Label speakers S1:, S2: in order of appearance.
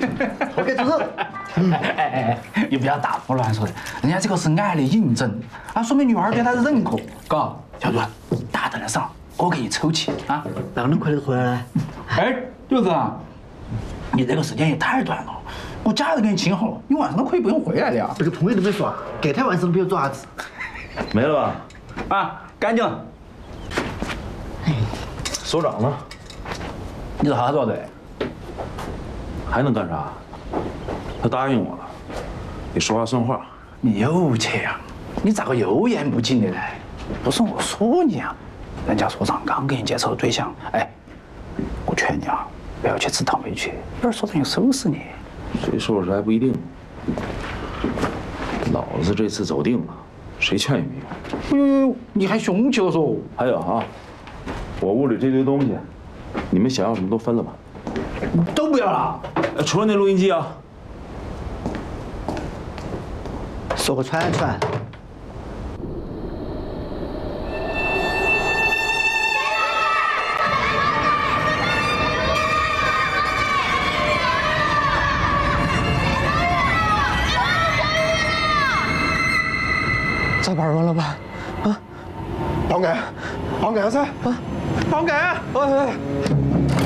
S1: 交给主任。
S2: 哎，你不要大胡乱说的，人家这个是俺的印证啊，说明女孩对他的认可，嘎，小主任，大胆的上，我给你抽起啊！
S1: 哪能快点回来呢？
S2: 哎，就是啊，你这个时间也太短了，我假都给你请好了，你晚上都可以不用回来的呀。
S1: 这个朋友都没说，这天晚上都不要做啥子。
S3: 没了吧？
S2: 啊，干净。
S3: 首长呢？
S2: 你是啥子的？
S3: 还能干啥？他答应我了，得说话算话。
S2: 你有钱呀？你咋个又言不尽的呢？不是我说你啊，人家所长刚给你介绍的对象，哎，我劝你啊，不要去吃草莓去，一会儿所长又收拾你。
S3: 谁收拾还不一定。老子这次走定了，谁劝也没用。
S2: 哎呦，你还凶起了说？
S3: 还有啊，我屋里这堆东西，你们想要什么都分了吧。
S2: 都不要了。
S3: 除了那录音机啊。
S1: 说个串串。
S4: 咋办完了吧？啊！报案！报案噻！啊！报案！哎！